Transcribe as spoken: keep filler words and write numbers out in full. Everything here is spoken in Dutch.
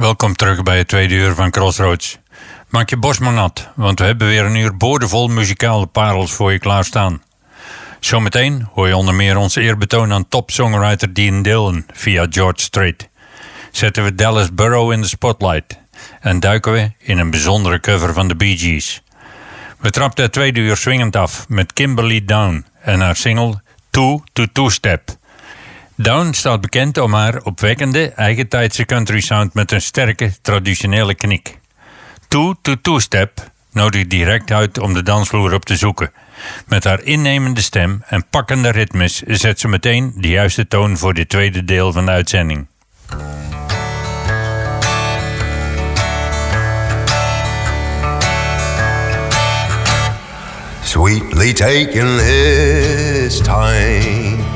Welkom terug bij het tweede uur van Crossroads. Maak je borst maar nat, want we hebben weer een uur boordevol muzikale parels voor je klaarstaan. Zometeen hoor je onder meer ons eerbetoon aan top-songwriter Dean Dillon via George Strait. Zetten we Dallas Burrow in de spotlight en duiken we in een bijzondere cover van de Bee Gees. We trapten het tweede uur swingend af met Kimberly Down en haar single Two to Two Step. Down staat bekend om haar opwekkende, eigentijdse country sound met een sterke, traditionele knik. Two to Two Step nodigt direct uit om de dansvloer op te zoeken. Met haar innemende stem en pakkende ritmes zet ze meteen de juiste toon voor dit tweede deel van de uitzending. Sweetly taking this time